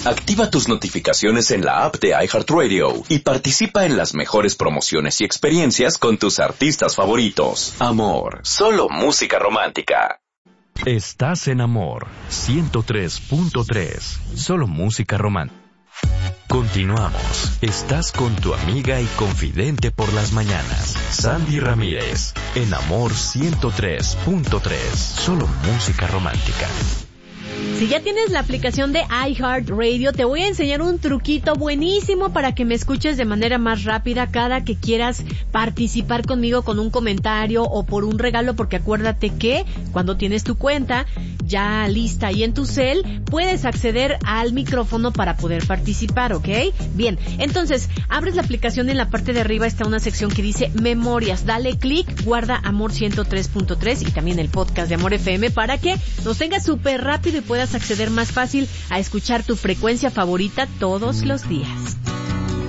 Activa tus notificaciones en la app de iHeartRadio y participa en las mejores promociones y experiencias con tus artistas favoritos. Amor, solo música romántica. Estás en Amor 103.3, solo música romántica. Continuamos. Estás con tu amiga y confidente por las mañanas, Sandy Ramírez, en Amor 103.3, solo música romántica. Si ya tienes la aplicación de iHeartRadio, te voy a enseñar un truquito buenísimo para que me escuches de manera más rápida cada que quieras participar conmigo con un comentario o por un regalo, porque acuérdate que cuando tienes tu cuenta ya lista ahí en tu cel, puedes acceder al micrófono para poder participar, ¿ok? Bien, entonces, abres la aplicación y en la parte de arriba está una sección que dice Memorias. Dale clic, guarda Amor 103.3 y también el podcast de Amor FM para que nos tengas súper rápido y puedas acceder más fácil a escuchar tu frecuencia favorita todos los días.